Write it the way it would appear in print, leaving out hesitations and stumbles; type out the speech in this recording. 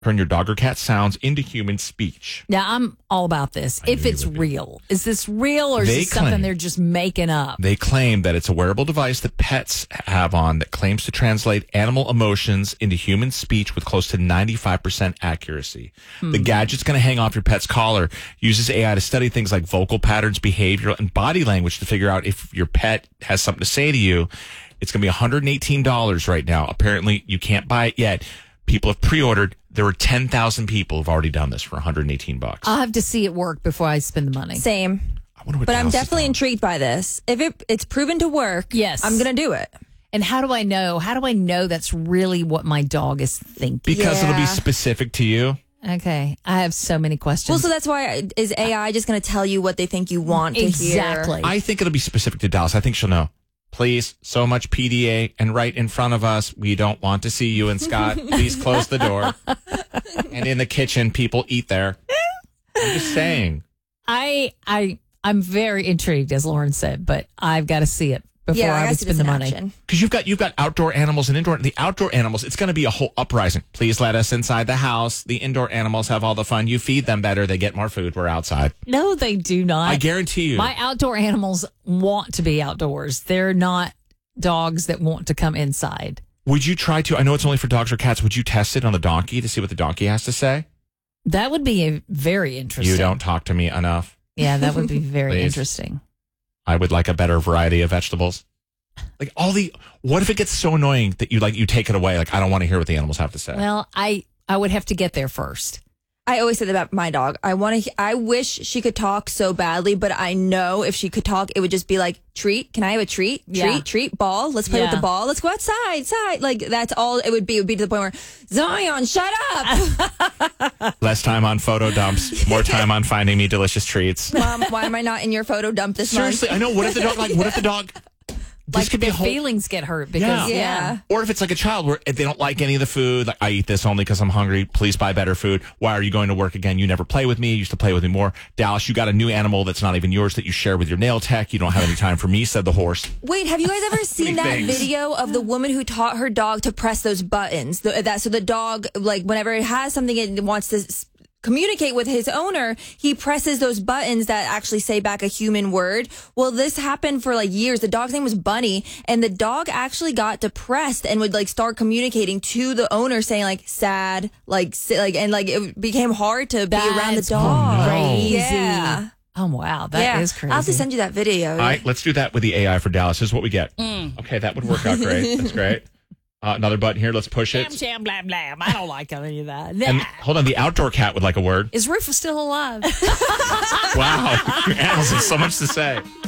turn your dog or cat sounds into human speech. Now, I'm all about this. If it's real. Is this real or is this something they're just making up? They claim that it's a wearable device that pets have on that claims to translate animal emotions into human speech with close to 95% accuracy. The gadget's going to hang off your pet's collar, uses AI to study things like vocal patterns, behavior, and body language to figure out if your pet has something to say to you. It's going to be $118 right now. Apparently, you can't buy it yet. People have pre-ordered. There were 10,000 people who've already done this for $118. I'll have to see it work before I spend the money. Same. I wonder what But I'm Dallas is definitely doing. intrigued by this. If it's proven to work, Yes. I'm going to do it. And how do I know? How do I know that's really what my dog is thinking? Because it'll be Yeah. specific to you. Okay. I have so many questions. Well, so that's why is AI just going to tell you what they think you want to hear? Exactly. I think it'll be specific to Dallas. I think she'll know. Please, so much PDA and right in front of us. We don't want to see you and Scott. Please close the door. And in the kitchen, people eat there. I'm just saying. I'm very intrigued, as Lauren said, but I've got to see it before Yeah, I I would gotta see this spend the in money. action. Because you've got outdoor animals and indoor. The outdoor animals, it's going to be a whole uprising. Please let us inside the house. The indoor animals have all the fun. You feed them better. They get more food. We're outside. No, they do not. I guarantee you. My outdoor animals want to be outdoors. They're not dogs that want to come inside. Would you try to? I know it's only for dogs or cats. Would you test it on the donkey to see what the donkey has to say? That would be very interesting. You don't talk to me enough. Yeah, that would be very Please. interesting. I would like a better variety of vegetables. Like what if it gets so annoying that you take it away? Like, I don't want to hear what the animals have to say. Well, I would have to get there first. I always say that about my dog. I wish she could talk so badly, but I know if she could talk, it would just be like, treat. Can I have a treat? Yeah. Treat, ball. Let's play with Yeah. the ball. Let's go outside. Like, that's all it would be. It would be to the point where, Zion, shut up. Less time on photo dumps, more time on finding me delicious treats. Mom, why am I not in your photo dump this Seriously, month? I know. What if the dog? This could be a Their whole. feelings get hurt because Yeah. Or if it's like a child where they don't like any of the food, like, I eat this only because I'm hungry. Please buy better food. Why are you going to work again? You never play with me. You used to play with me more. Dallas, you got a new animal that's not even yours that you share with your nail tech. You don't have any time for me, said the horse. Wait, have you guys ever seen that things. video of the woman who taught her dog to press those buttons? So the dog, like, whenever it has something it wants to communicate with his owner, he presses those buttons that actually say back a human word. Well, this happened for like years. The dog's name was Bunny, and the dog actually got depressed and would like start communicating to the owner, saying like sad, and it became hard to be around the That's dog. crazy. Yeah. Oh, wow. That is crazy. I'll have to send you that video. All right, let's do that with the AI for Dallas. Here's what we get. Okay, that would work out great. That's great. Another button here. Let's push it. Sham, blam, blam. I don't like any of that. And hold on, the outdoor cat would like a word. Is Rufus still alive? Wow, your animals have so much to say.